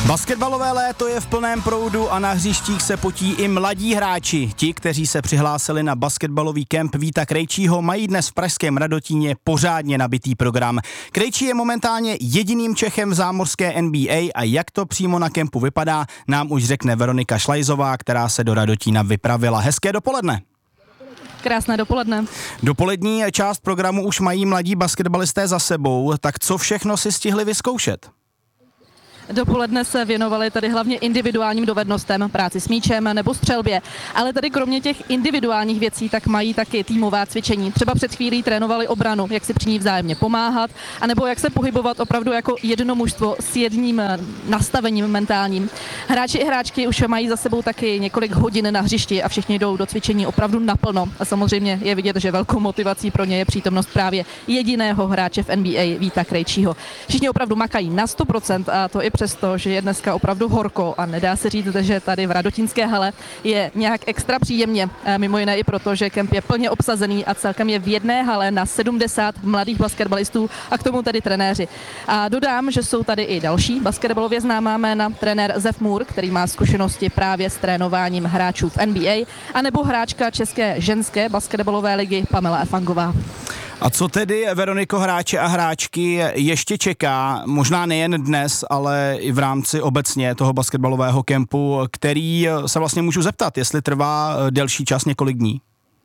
Basketbalové léto je v plném proudu a na hřištích se potí i mladí hráči. Ti, kteří se přihlásili na basketbalový kemp Víta Krejčího, mají dnes v pražském Radotíně pořádně nabitý program. Krejčí je momentálně jediným Čechem v zámořské NBA a jak to přímo na kempu vypadá, nám už řekne Veronika Šlajzová, která se do Radotína vypravila. Hezké dopoledne. Krásné dopoledne. Dopolední část programu už mají mladí basketbalisté za sebou, tak co všechno si stihli vyzkoušet? Dopoledne se věnovali tady hlavně individuálním dovednostem, práci s míčem nebo střelbě, ale tady kromě těch individuálních věcí tak mají taky týmová cvičení. Třeba před chvílí trénovali obranu, jak si při ní vzájemně pomáhat, anebo jak se pohybovat opravdu jako jedno mužstvo s jedním nastavením mentálním. Hráči i hráčky už mají za sebou taky několik hodin na hřišti a všichni jdou do cvičení opravdu naplno. A samozřejmě je vidět, že velkou motivací pro ně je přítomnost právě jediného hráče v NBA Víta Krejčího. Všichni opravdu makají na 100% a to i přesto, že je dneska opravdu horko a nedá se říct, že tady v Radotínské hale je nějak extra příjemně. Mimo jiné i proto, že kemp je plně obsazený a celkem je v jedné hale na 70 mladých basketbalistů a k tomu tedy trenéři. A dodám, že jsou tady i další basketbalově známá jména, trenér Zef Moore, který má zkušenosti právě s trénováním hráčů v NBA, anebo hráčka české ženské basketbalové ligy Pamela Efangová. A co tedy, Veroniko, hráče a hráčky ještě čeká, možná nejen dnes, ale i v rámci obecně toho basketbalového kempu, který se vlastně můžu zeptat, jestli trvá delší čas, několik dní?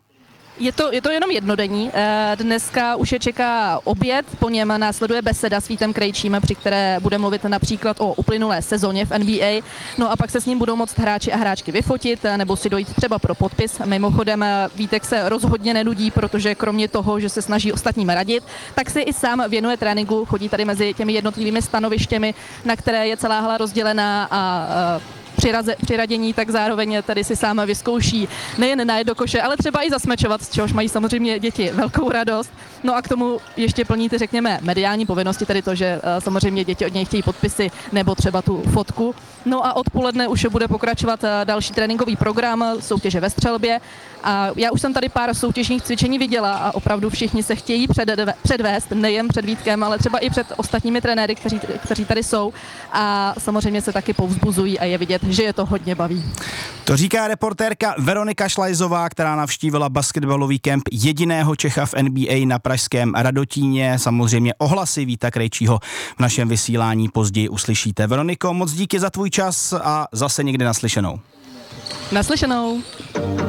Je to jenom jednodenní. Dneska už je čeká oběd, po něm následuje beseda s Vítem Krejčím, při které bude mluvit například o uplynulé sezóně v NBA. No a pak se s ním budou moct hráči a hráčky vyfotit nebo si dojít třeba pro podpis. Mimochodem Vítek se rozhodně nenudí, protože kromě toho, že se snaží ostatním radit, tak si i sám věnuje tréninku, chodí tady mezi těmi jednotlivými stanovištěmi, na které je celá hala rozdělená a při radění, tak zároveň tady si sám vyzkouší nejen najet do koše, ale třeba i zasmečovat, z čehož mají samozřejmě děti velkou radost. No a k tomu ještě plní ty, řekněme, mediální povinnosti, tedy to, že samozřejmě děti od něj chtějí podpisy nebo třeba tu fotku. No a odpoledne už bude pokračovat další tréninkový program, soutěže ve střelbě. A já už jsem tady pár soutěžních cvičení viděla a opravdu všichni se chtějí předvést, nejen před Vítkem, ale třeba i před ostatními trenéry, kteří tady jsou. A samozřejmě se taky povzbuzují a je vidět, že je to hodně baví. To říká reportérka Veronika Šlajzová, která navštívila basketbalový kemp jediného Čecha v NBA na pražském Radotíně. Samozřejmě ohlasy Víta Krejčího v našem vysílání později uslyšíte. Veroniko, moc díky za tvůj čas a zase někdy naslyšenou. Naslyšenou.